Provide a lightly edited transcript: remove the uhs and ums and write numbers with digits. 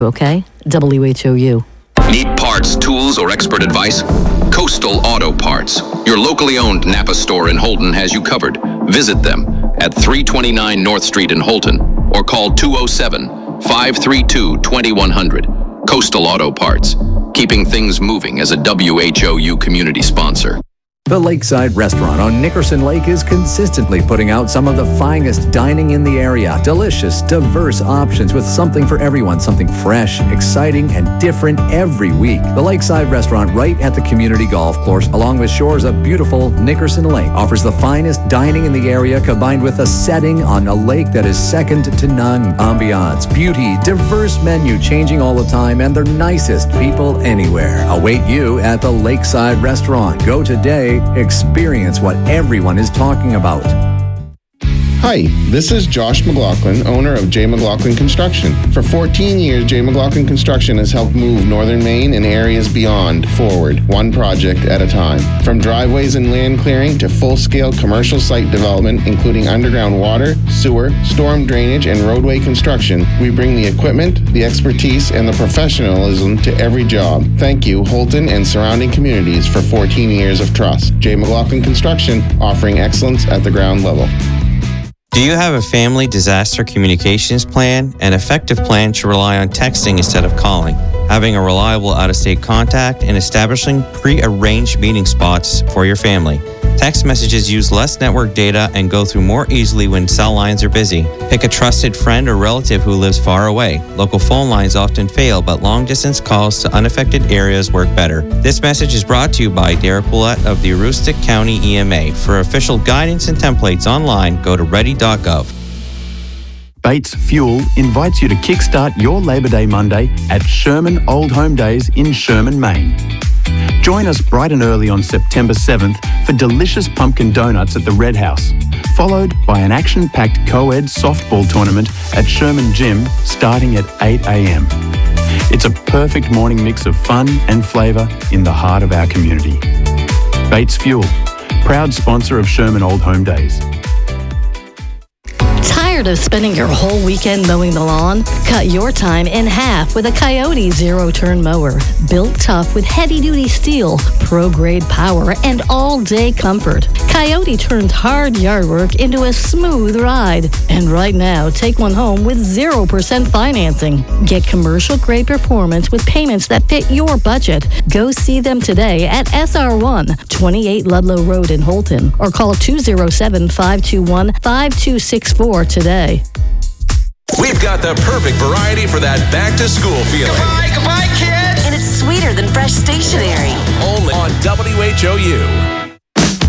Okay? WHOU. Need parts, tools, or expert advice? Coastal Auto Parts, your locally owned Napa store in Holton, has you covered. Visit them at 329 North Street in Holton or call 207-532-2100. Coastal Auto Parts, keeping things moving as a WHOU community sponsor. The Lakeside Restaurant on Nickerson Lake is consistently putting out some of the finest dining in the area. Delicious, diverse options with something for everyone. Something fresh, exciting, and different every week. The Lakeside Restaurant, right at the community golf course, along with shores of beautiful Nickerson Lake, offers the finest dining in the area combined with a setting on a lake that is second to none. Ambiance, beauty, diverse menu changing all the time, and the nicest people anywhere await you at the Lakeside Restaurant. Go today. Experience what everyone is talking about. Hi, this is Josh McLaughlin, owner of J. McLaughlin Construction. For 14 years, J. McLaughlin Construction has helped move northern Maine and areas beyond forward, one project at a time. From driveways and land clearing to full-scale commercial site development, including underground water, sewer, storm drainage, and roadway construction, we bring the equipment, the expertise, and the professionalism to every job. Thank you, Holton and surrounding communities, for 14 years of trust. J. McLaughlin Construction, offering excellence at the ground level. Do you have a family disaster communications plan? An effective plan should rely on texting instead of calling, having a reliable out-of-state contact, and establishing pre-arranged meeting spots for your family. Text messages use less network data and go through more easily when cell lines are busy. Pick a trusted friend or relative who lives far away. Local phone lines often fail, but long-distance calls to unaffected areas work better. This message is brought to you by Derek Willett of the Aroostook County EMA. For official guidance and templates online, go to ready.gov. Bates Fuel invites you to kickstart your Labor Day Monday at Sherman Old Home Days in Sherman, Maine. Join us bright and early on September 7th for delicious pumpkin donuts at the Red House, followed by an action-packed co-ed softball tournament at Sherman Gym starting at 8 a.m. It's a perfect morning mix of fun and flavour in the heart of our community. Bates Fuel, proud sponsor of Sherman Old Home Days. Tired of spending your whole weekend mowing the lawn? Cut your time in half with a Coyote zero-turn mower. Built tough with heavy-duty steel, pro-grade power, and all-day comfort. Coyote turns hard yard work into a smooth ride. And right now, take one home with 0% financing. Get commercial-grade performance with payments that fit your budget. Go see them today at SR1, 28 Ludlow Road in Holton, or call 207-521-5264 today. We've got the perfect variety for that back-to-school feeling. Goodbye, kids! And it's sweeter than fresh stationery. Only on WHOU.